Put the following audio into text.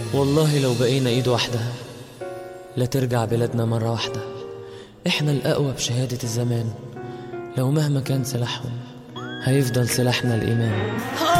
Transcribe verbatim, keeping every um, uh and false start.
والله لو بقينا ايد واحدة لا ترجع بلادنا مرة واحدة. احنا الأقوى بشهادة الزمان، لو مهما كان سلاحهم هيفضل سلاحنا الإيمان.